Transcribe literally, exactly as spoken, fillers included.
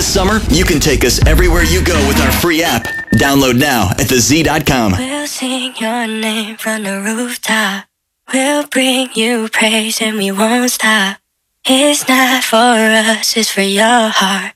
This summer, you can take us everywhere you go with our free app. Download now at the z dot com. We'll sing your name from the rooftop. We'll bring you praise and we won't stop. It's not for us, it's for your heart.